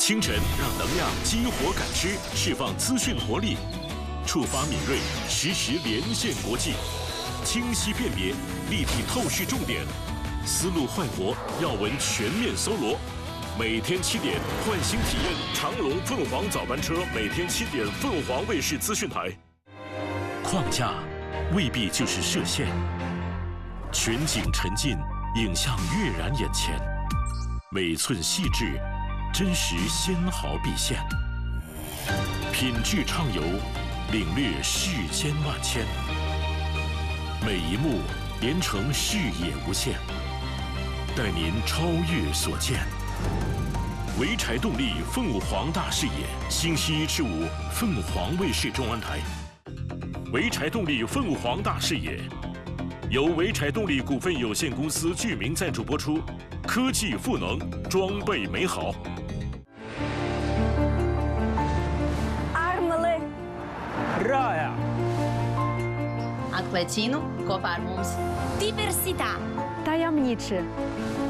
清晨让能量激活感知，释放资讯活力，触发敏锐，实时连线国际，清晰辨别，立体透视重点，思路焕活，要闻全面搜罗。每天7点，换新体验长隆凤凰早班车，每天7点，凤凰卫视资讯台。框架未必就是射线，全景沉浸，影像跃然眼前，每寸细致，真实纤毫毕现，品质畅游，领略世间万千。每一幕连成视野无限，带您超越所见。潍柴动力凤凰大视野，星期1至5，凤凰卫视中文台。潍柴动力凤凰大视野，由潍柴动力股份有限公司剧名赞助播出，科技赋能，装备美好。 Armele. Raja. Acquacino, Cofarmums. Diversità. Tajemniczy.